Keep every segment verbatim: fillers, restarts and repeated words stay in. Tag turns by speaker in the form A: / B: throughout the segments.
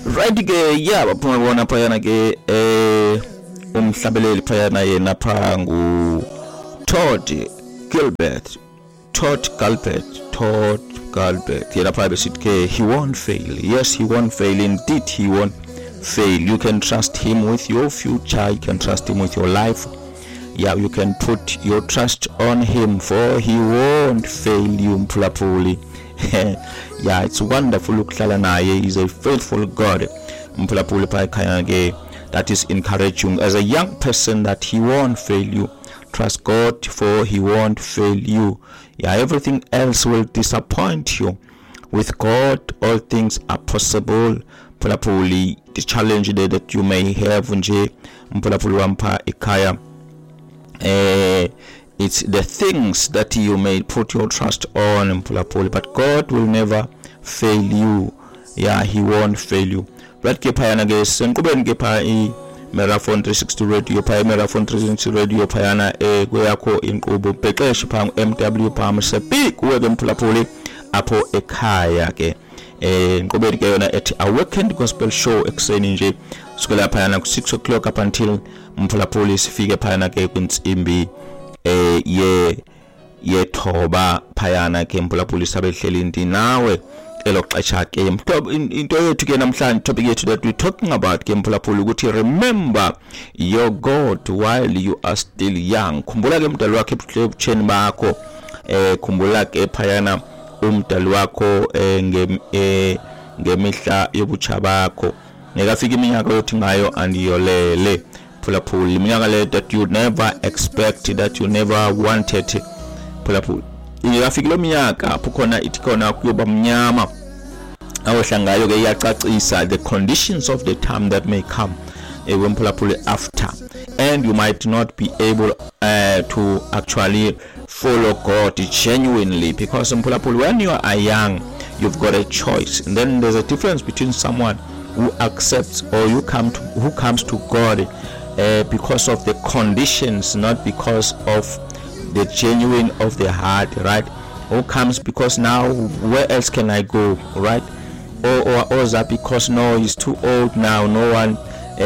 A: Right ke yeah baphuma bona phayana ke eh umhlabeleli phayana yena pha ngu Todd Gilbert Todd Gilbert Todd Gilbert yena pha besithi ke he won't fail. Yes, he won't fail, indeed he won't fail. You can trust him with your future, you can trust him with your life. Yeah, you can put your trust on him, for he won't fail you mphulaphuli. Yeah, it's wonderful ukuhlala naye. He's a faithful God mphulaphuli pha ekhaya ke. That is encouraging as a young person that he won't fail you. Trust God, for he won't fail you. Yeah, everything else will disappoint you. With God, all things are possible. Mphulaphuli, the challenge that you may have nje mphulaphuli wampha ekhaya, eh it's the things that you may put your trust on mphulaphuli, but God will never fail you. Yeah, he won't fail you. Right ke phayana ke senqubeni ke pha I Marathon three sixty radio pha Marathon three sixty radio phayana eh kuyakho inqubo bhexeshe pha M W Palm sepik uwe ke mphulaphuli apho ekhaya ke eh inqubeni ke yona ethi Awakened Gospel Show ekseni nje sukela phayana ku six o'clock up until mphulaphuli sifike phayana ke kwinsimbi eh ye ye thoba phayana ke mphulaphuli sabehleli ndi nawe eloxesha ke into yethu ke namhlanje topic yethu that we talking about ke mphulaphuli ukuthi remember your God while you are still young. Khumbula ke umdali wakhe ebucheni bakho, eh khumbula ke phayana umdali wakho eh ngemihla yobucha bakho nekafika iminyaka yothi ngayo andiyolele mphulaphuli, iminyaka le that you never expect, that you never wanted mphulaphuli. Ingafika lo minyaka apho khona ithi khona kuyoba mnyama awehlangayo ke iyacacisa the conditions of the time that may come eh mphulaphuli after, and you might not be able uh, to actually follow God genuinely, because mphulaphuli when you are young you've got a choice, and then there's a difference between someone who accepts or you come to who comes to God uh, because of the conditions, not because of the genuine of the heart, right? Who comes because now where else can I go, right? Or or, or that because no, he's too old now, no one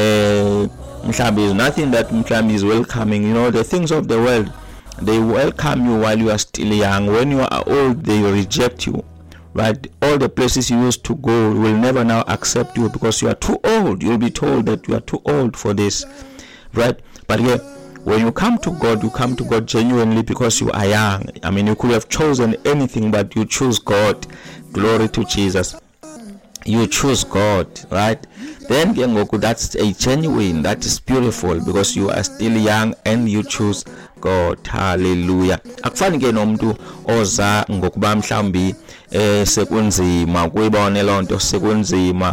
A: uh Mhlambi is nothing that Mhlambi is welcoming. You know, the things of the world, they welcome you while you are still young. When you are old, they reject you, right? All the places you used to go will never now accept you because you are too old. You'll be told that you are too old for this, right? But yeah, when you come to God, you come to God genuinely because you are young. I mean, you could have chosen anything, but you choose God. Glory to Jesus. You choose God, right? Then that's a genuine, that is beautiful, because you are still young and you choose God. Hallelujah. Akufani ke nomuntu oza ngokuba mhlambi eh sekunzima kuyibona lonto sekunzima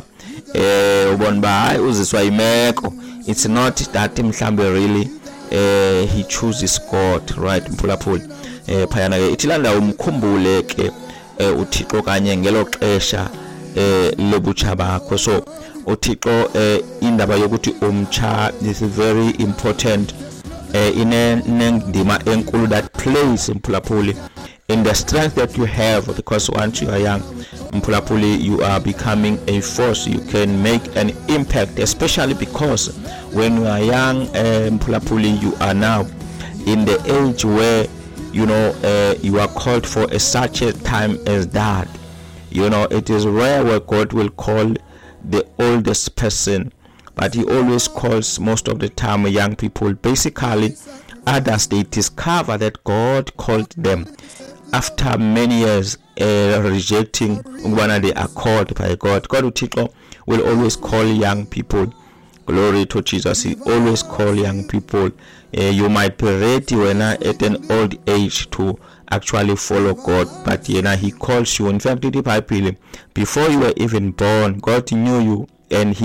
A: eh ubona ba hayi uziswa imeko. It's not that mhlambi really eh he chooses God, right? Mphulaphuli eh phayana ke ithilanda umkhumbule ke uThixo kanye ngelo xesha eh lobucha bakho. So uThixo eh indaba yokuthi umcha is very important eh inendima enkulu that plays mphulaphuli in the strength that you have, because once you are young mphulaphuli you are becoming a force. You can make an impact, especially because when you are young uh, mphulaphuli you are now in the age where you know uh, you are called for a such a time as that. You know, it is rare where God will call the oldest person, but he always calls most of the time young people. Basically others, they discover that God called them after many years uh, rejecting when they are called by God. God uThixo will always call young people. Glory to Jesus. He always call young people. Uh, you might be ready when at an old age to actually follow God, but you know he calls you. In fact, the Bible, before you were even born, God knew you and he